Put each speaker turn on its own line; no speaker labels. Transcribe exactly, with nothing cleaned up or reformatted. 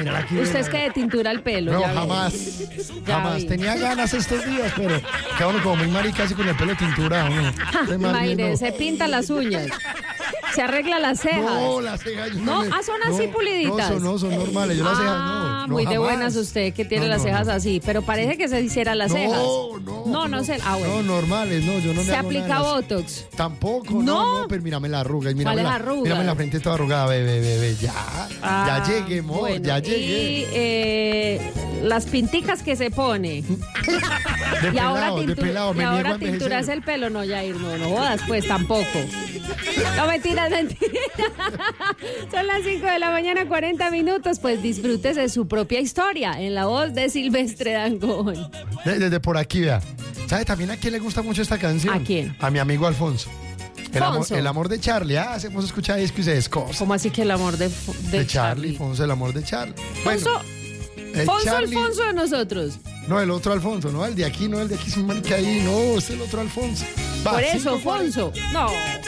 mirar aquí.
Usted es que de tintura el pelo.
No,
ya ve.
jamás.
Ya
Jamás.
vi.
Tenía ganas estos días, pero queda uno como muy marica así con el pelo de tintura. ¿No? Entonces, más bien,
Imagínese,
no.
se pinta las uñas. Se arregla las cejas.
No, las cejas. yo
No,
me-
ah, son así
no,
puliditas.
No, son, no, son normales. Yo las cejas no.
Ah,
no,
muy de
jamás.
buenas usted que tiene
No,
las
no,
cejas
no.
así, pero parece que se hiciera las
no,
cejas.
No,
No, no sé. Ah, bueno.
No, normales, no, yo no me
¿Se
hago
aplica
nada de las-
Botox?
Tampoco,
No.
no, no, pero mírame la arruga. y Mírame
¿Cuáles
la,
arrugas?
Mírame la frente toda arrugada, bebé, bebé, ya.
Ah,
ya llegué, amor,
bueno,
ya llegué.
Y eh, las pinticas que se pone.
De
y ahora,
pelado, de
tintu-
pelado,
y
me niego
ahora
a envejecer.
tinturas el pelo. No, Jair, no, no jodas, pues tampoco. No, mentiras, mentiras. Son las cinco de la mañana, cuarenta minutos. Pues disfrútese de su propia historia en la voz de Silvestre Dangond.
De- Desde por aquí, vea. ¿Sabe también a quién le gusta mucho esta canción?
¿A quién?
A mi amigo Alfonso. El amor,
Fonso.
el amor de Charlie. Ah, hemos escuchado disco y se descosa.
¿Cómo así que el amor de, de,
De Charlie, Fonso, el amor de Charlie.
Fonso,
el
Fonso
Charlie-
Alfonso de nosotros.
No, el otro Alfonso, no, el de aquí, no, el de aquí es un marica ahí, no, es el otro Alfonso. Va,
Por eso,
cinco cuarenta.
Fonso. No.